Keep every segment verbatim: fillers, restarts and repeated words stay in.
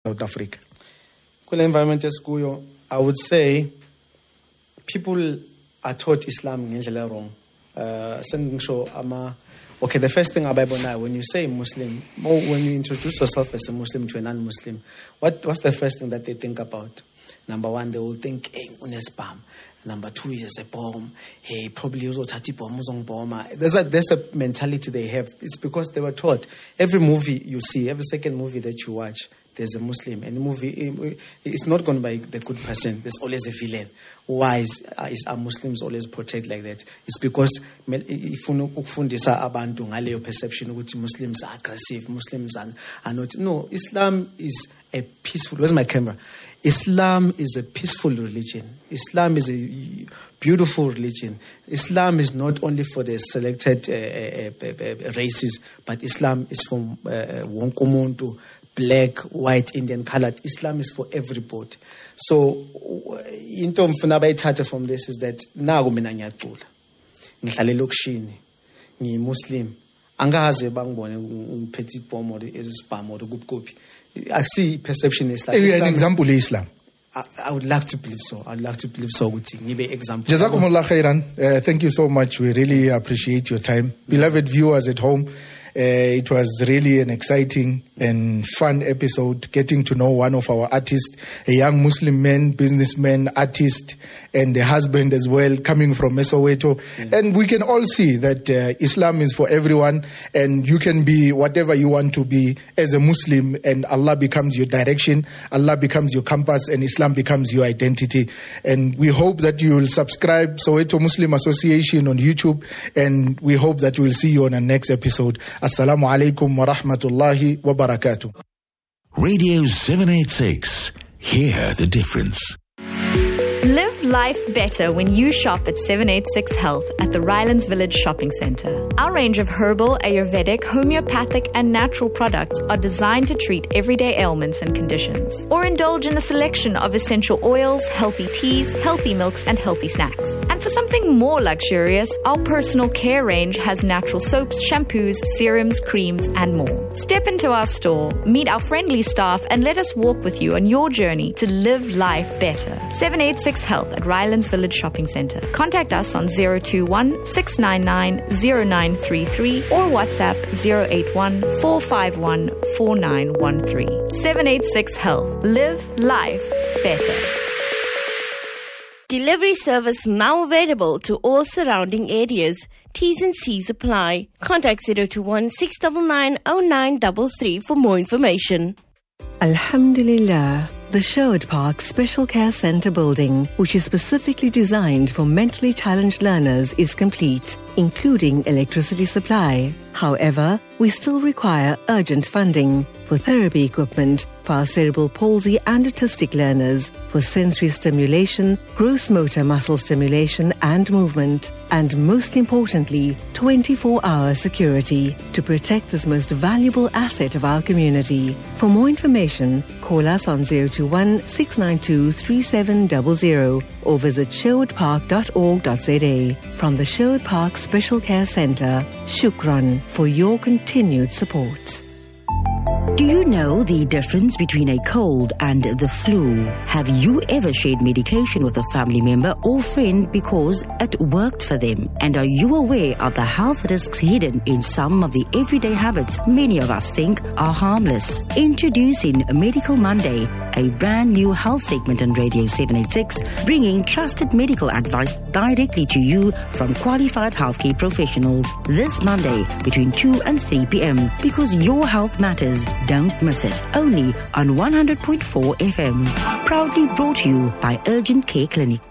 South Africa? Kule environment esikuyo, I would say people are taught Islam ngendlela wrong. Uh, sengisho ama okay, the first thing abayibona when you say Muslim, when you introduce yourself as a Muslim to a non-Muslim, what what's the first thing that they think about? Number one, they will think, hey, unesbam. Number two is a bomb. Hey, probably uzothatha ibomb uzongiboma. There's a there's a mentality they have. It's because they were taught. Every movie you see, every second movie that you watch, there's a Muslim. And the movie, it's not gone by the good person. There's always a villain. Why is, is are Muslims always portrayed like that? It's because ifuna ukufundisa abantu ngaleyo perception ukuthi Muslims are aggressive, Muslims are, are not. No, Islam is a peaceful. Where's my camera? Islam is a peaceful religion. Islam is a beautiful religion. Islam is not only for the selected uh, uh, uh, races, but Islam is for wonke umuntu, black, white, Indian, colored. Islam is for everybody. So, into mfuna bayithatha from this is that naku mina ngiyacula. Ngihlala elokishini. Ngiyi-Muslim. Angaze bangibone ngiphethe ibhomo or isibhamu or ukuphi. I see perception is like Islam. An example is Islam. I, I would like to believe so. I would like to believe so. Give an example. Jazakumullah khairan. Uh, thank you so much. We really appreciate your time. Beloved viewers at home, uh, it was really an exciting and fun episode, getting to know one of our artists, a young Muslim man, businessman, artist, and a husband as well, coming from Soweto. Yeah. And we can all see that uh, Islam is for everyone, and you can be whatever you want to be as a Muslim, and Allah becomes your direction, Allah becomes your compass, and Islam becomes your identity. And we hope that you will subscribe Soweto Muslim Association on YouTube, and we hope that we'll see you on our next episode. Assalamu alaikum wa rahmatullahi wa barakatuh. Radio seven eighty-six. Hear the difference. Live life better when you shop at seven eighty-six Health at the Rylands Village Shopping Centre. Our range of herbal, Ayurvedic, homeopathic and natural products are designed to treat everyday ailments and conditions. Or indulge in a selection of essential oils, healthy teas, healthy milks and healthy snacks. And for something more luxurious, our personal care range has natural soaps, shampoos, serums, creams and more. Step into our store, meet our friendly staff and let us walk with you on your journey to live life better. seven eighty-six Health at Rylands Village Shopping Centre. Contact us on zero two one, six nine nine, zero nine three three or WhatsApp zero eight one, four five one, four nine one three. seven eighty-six Health. Live life better. Delivery service now available to all surrounding areas. T's and C's apply. Contact zero two one, six nine nine, zero nine three three for more information. Alhamdulillah. The Sherwood Park Special Care Centre building, which is specifically designed for mentally challenged learners, is complete, including electricity supply. However, we still require urgent funding for therapy equipment for our cerebral palsy and autistic learners, for sensory stimulation, gross motor muscle stimulation and movement, and most importantly, twenty-four hour security to protect this most valuable asset of our community. For more information, call us on zero two one, six nine two, three seven zero zero or visit sherwood park dot org dot z a. From the Sherwood Park Special Care Centre, shukran for your continued support. Do you know the difference between a cold and the flu? Have you ever shared medication with a family member or friend because it worked for them? And are you aware of the health risks hidden in some of the everyday habits many of us think are harmless? Introducing Medical Monday, a brand new health segment on Radio seven eighty-six, bringing trusted medical advice directly to you from qualified healthcare professionals. This Monday between two and three p.m. because your health matters. Don't miss it. Only on one hundred point four F M. Proudly brought to you by Urgent Care Clinic.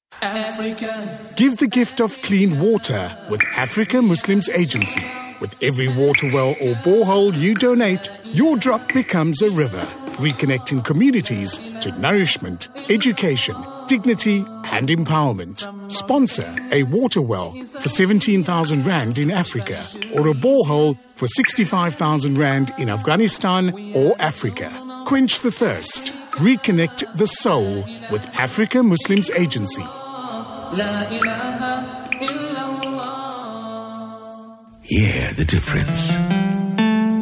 Africa. Give the gift of clean water with Africa Muslims Agency. With every water well or borehole you donate, your drop becomes a river, reconnecting communities to nourishment, education, dignity and empowerment. Sponsor a water well for seventeen thousand rand in Africa or a borehole for sixty-five thousand rand in Afghanistan or Africa. Quench the thirst. Reconnect the soul with Africa Muslims Agency. Hear the difference.